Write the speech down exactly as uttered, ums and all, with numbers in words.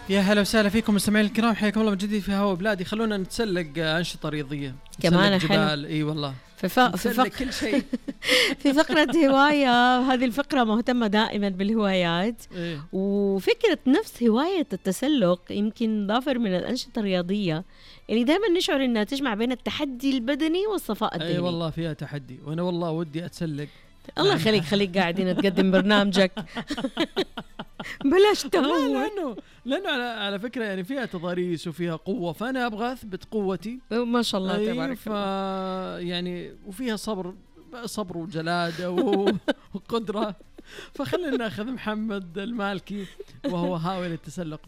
يا هلا وسهلا فيكم مستمعين الكرام، حياكم الله من جديد في هوا بلادي. خلونا نتسلق أنشطة رياضية كمان جبال. اي والله في, ف... في فق... كل شيء في فقرة هواية. هذه الفقرة مهتمة دائما بالهوايات. إيه؟ وفكرة نفس هواية التسلق يمكن ضافر من الأنشطة الرياضية اللي دائما نشعر انها تجمع بين التحدي البدني والصفاء الذهني. اي والله فيها تحدي، وانا والله ودي اتسلق. الله يخليك خليك قاعدين تقدم برنامجك. بلاش تهون. لانه لانه على على فكره يعني فيها تضاريس وفيها قوه، فانا ابغى اثبت قوتي ما شاء الله تبارك الله. يعني وفيها صبر صبر وجلاده وقدره. فخلينا ناخذ محمد المالكي وهو هاوي للتسلق.